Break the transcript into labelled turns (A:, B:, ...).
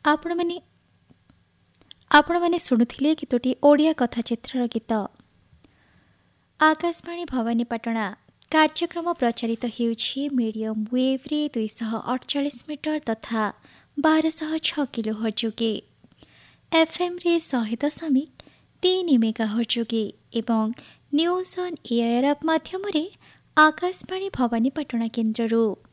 A: ଆପଣମାନେ ଆପଣମାନେ ଶୁଣୁଥିଲେ ଗୀତଟି ଓଡ଼ିଆ କଥାଚିତ୍ରର ଗୀତ। ଆକାଶବାଣୀ ଭବାନୀପାଟଣା କାର୍ଯ୍ୟକ୍ରମ ପ୍ରଚାରିତ ହେଉଛି ମିଡ଼ିୟମ୍ ୱେଭ୍ରେ 248 ମିଟର ତଥା 1206 କିଲୋହର୍ଟ୍ଜ ଯୋଗେ, ଏଫ୍ଏମ୍ରେ 100.3 ମେଗାହର୍ଟ୍ଜ ଯୋଗେ ଏବଂ ନ୍ୟୁଜ୍ ଅନ୍ ଏୟାର ଆପ୍ ମାଧ୍ୟମରେ ଆକାଶବାଣୀ ଭବାନୀପାଟଣା କେନ୍ଦ୍ରରୁ।